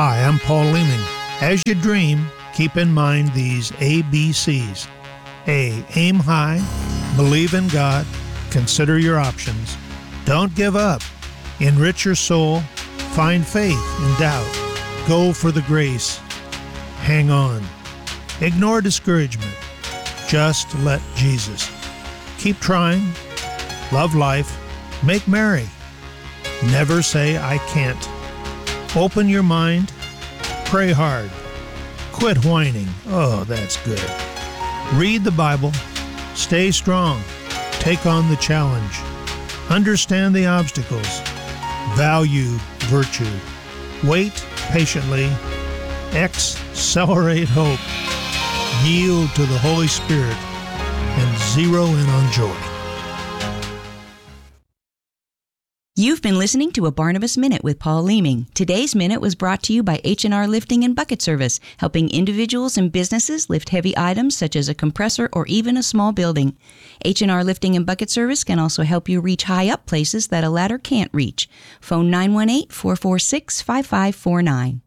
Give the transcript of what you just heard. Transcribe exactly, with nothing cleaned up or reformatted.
Hi, I'm Paul Leeming. As you dream, keep in mind these A B Cs. A. Aim high. Believe in God. Consider your options. Don't give up. Enrich your soul. Find faith in doubt. Go for the grace. Hang on. Ignore discouragement. Just let Jesus. Keep trying. Love life. Make merry. Never say I can't. Open your mind. Pray hard. Quit whining. Oh, that's good. Read the Bible. Stay strong. Take on the challenge. Understand the obstacles. Value virtue. Wait patiently. Accelerate hope. Yield to the Holy Spirit. And zero in on joy. You've been listening to a Barnabas Minute with Paul Leeming. Today's Minute was brought to you by H and R Lifting and Bucket Service, helping individuals and businesses lift heavy items such as a compressor or even a small building. H and R Lifting and Bucket Service can also help you reach high up places that a ladder can't reach. Phone nine one eight, four four six, five five four nine.